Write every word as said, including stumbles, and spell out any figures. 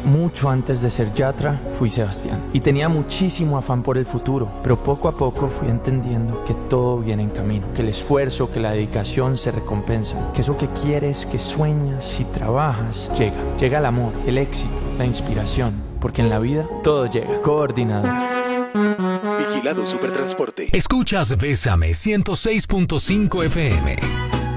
Mucho antes de ser Yatra, fui Sebastián. Y tenía muchísimo afán por el futuro, pero poco a poco fui entendiendo que todo viene en camino, que el esfuerzo, que la dedicación se recompensan, que eso que quieres, que sueñas y trabajas, llega. Llega el amor, el éxito, la inspiración, porque en la vida todo llega. Coordinado. Vigilado Supertransporte. Escuchas Bésame ciento seis punto cinco F M.